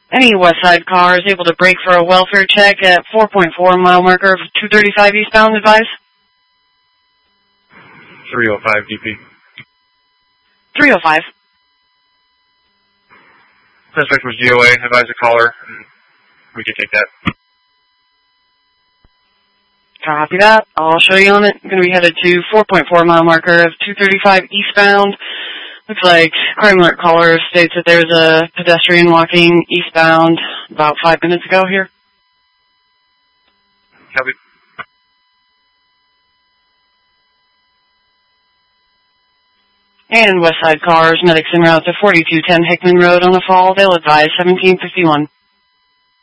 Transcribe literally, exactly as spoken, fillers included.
Any west side car is able to brake for a welfare check at four point four mile marker of two thirty-five eastbound, advise? three oh five D P. three oh five. Suspect was D O A, advise the caller, and we can take that. Copy that. I'll show you on it. I'm going to be headed to four point four mile marker of two thirty-five eastbound. Looks like crime alert caller states that there's a pedestrian walking eastbound about five minutes ago here. Copy. And west side cars, medics en route to forty-two ten Hickman Road on the fall. They'll advise seventeen fifty-one.